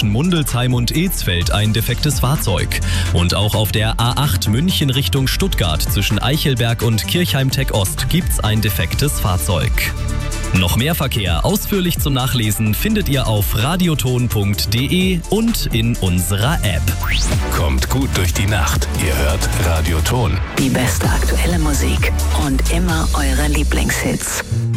zwischen Mundelsheim und Ilsfeld ein defektes Fahrzeug. Und auch auf der A8 München Richtung Stuttgart zwischen Eichelberg und Kirchheim-Tech-Ost gibt's ein defektes Fahrzeug. Noch mehr Verkehr ausführlich zum Nachlesen findet ihr auf radioton.de und in unserer App. Kommt gut durch die Nacht. Ihr hört Radioton. Die beste aktuelle Musik und immer eure Lieblingshits.